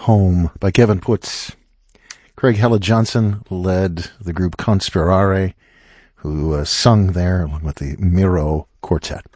Home by Kevin Putz. Craig Hella Johnson led the group Conspirare, who sung there along with the Miro Quartet.